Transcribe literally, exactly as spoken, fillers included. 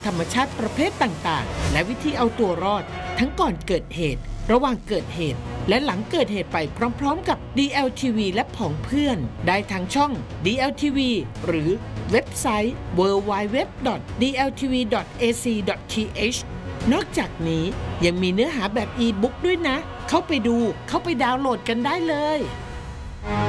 ธรรมชาติประเภทต่างๆและวิธีเอาตัวรอดทั้งก่อนเกิดเหตุระหว่างเกิดเหตุและหลังเกิดเหตุไปพร้อมๆกับ ดี แอล ที วี และผองเพื่อนได้ทางช่อง ดี แอล ที วี หรือเว็บไซต์ ดับเบิลยู ดับเบิลยู ดับเบิลยู ดอท ดี แอล ที วี ดอท เอ ซี ดอท ที เอช นอกจากนี้ยังมีเนื้อหาแบบอีบุ๊กด้วยนะเข้าไปดูเข้าไปดาวน์โหลดกันได้เลย